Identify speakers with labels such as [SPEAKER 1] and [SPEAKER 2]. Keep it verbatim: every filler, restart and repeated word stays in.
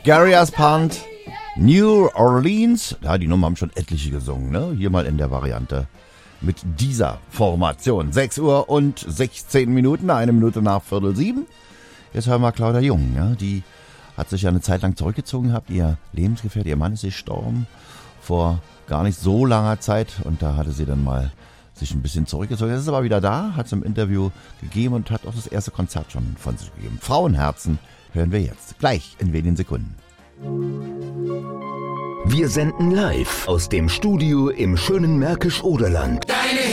[SPEAKER 1] Gary Aspant, New Orleans. Ja, die Nummer haben schon etliche gesungen, ne? Hier mal in der Variante mit dieser Formation. sechs Uhr und sechzehn Minuten, eine Minute nach Viertel sieben. Jetzt hören wir Claudia Jung, ja? Die hat sich ja eine Zeit lang zurückgezogen gehabt. Ihr Lebensgefährte, ihr Mann ist gestorben vor gar nicht so langer Zeit. Und da hatte sie dann mal sich ein bisschen zurückgezogen. Jetzt ist aber wieder da, hat es im Interview gegeben und hat auch das erste Konzert schon von sich gegeben. Frauenherzen hören wir jetzt, gleich in wenigen Sekunden.
[SPEAKER 2] Wir senden live aus dem Studio im schönen Märkisch-Oderland.
[SPEAKER 3] Deine